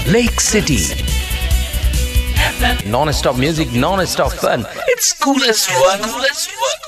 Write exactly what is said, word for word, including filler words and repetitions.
Lake City. Non-stop music, non-stop fun. It's cool as one. Cool as one.